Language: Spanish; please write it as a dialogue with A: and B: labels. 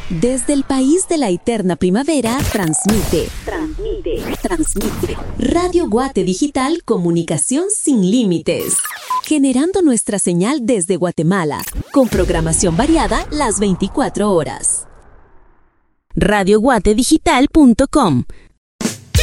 A: Desde el país de la eterna primavera, transmite. Radio Guate Digital, comunicación sin límites. Generando nuestra señal desde Guatemala, con programación variada las 24 horas. RadioGuateDigital.com